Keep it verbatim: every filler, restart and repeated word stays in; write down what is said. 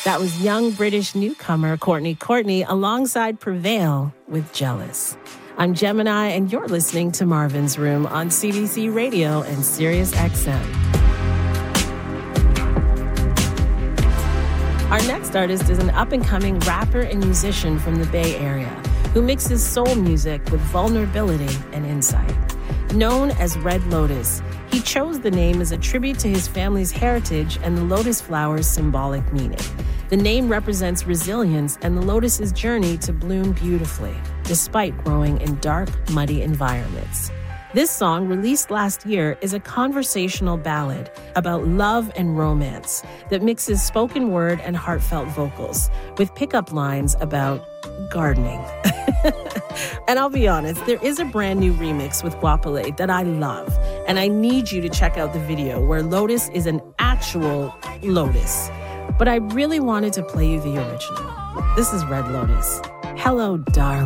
That was young British newcomer Courtney Courtney alongside Prevail with Jealous. I'm Gemini, and you're listening to Marvin's Room on C B C Radio and Sirius X M. Our next artist is an up-and-coming rapper and musician from the Bay Area who mixes soul music with vulnerability and insight. Known as Red Lotus, he chose the name as a tribute to his family's heritage and the lotus flower's symbolic meaning. The name represents resilience and the lotus's journey to bloom beautifully, despite growing in dark, muddy environments. This song, released last year, is a conversational ballad about love and romance that mixes spoken word and heartfelt vocals with pickup lines about gardening. And I'll be honest, there is a brand new remix with Guapale that I love, and I need you to check out the video where Lotus is an actual lotus. But I really wanted to play you the original. This is Red Lotus. Hello, darling.